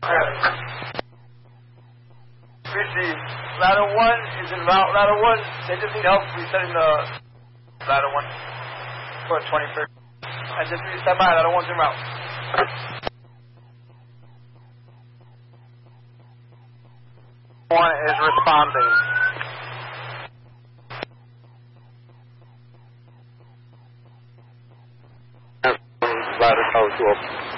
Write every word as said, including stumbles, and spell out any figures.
Receive. Ladder one is en route. Ladder one, they just need help resetting the ladder one for twenty-first. And just reset by. Ladder one's en route. One is responding. Ladder tower two open.